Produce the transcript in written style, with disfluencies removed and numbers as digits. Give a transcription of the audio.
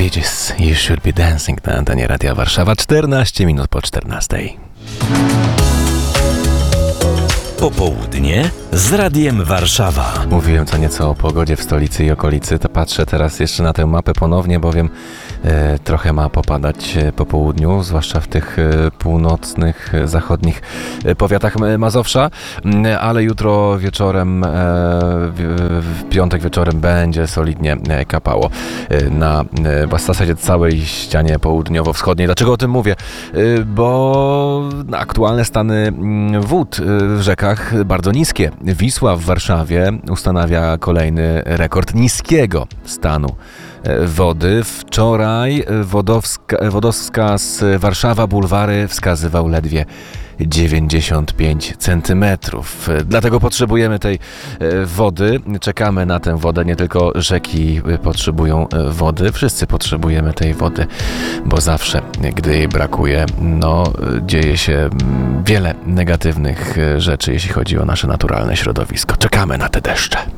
Ages, You Should Be Dancing na antenie Radia Warszawa, 14 minut po 14. Popołudnie z Radiem Warszawa. Mówiłem co nieco o pogodzie w stolicy i okolicy, to patrzę teraz jeszcze na tę mapę ponownie, bowiem trochę ma popadać po południu, zwłaszcza w tych północnych, zachodnich powiatach Mazowsza, ale jutro wieczorem, w piątek wieczorem będzie solidnie kapało na w zasadzie całej ścianie południowo-wschodniej. Dlaczego o tym mówię? Bo aktualne stany wód w rzekach bardzo niskie. Wisła w Warszawie ustanawia kolejny rekord niskiego stanu wody. Wczoraj wodowskaz Warszawa Bulwary wskazywał ledwie 95 centymetrów. Dlatego potrzebujemy tej wody. Czekamy na tę wodę. Nie tylko rzeki potrzebują wody. Wszyscy potrzebujemy tej wody, bo zawsze, gdy jej brakuje, dzieje się wiele negatywnych rzeczy, jeśli chodzi o nasze naturalne środowisko. Czekamy na te deszcze.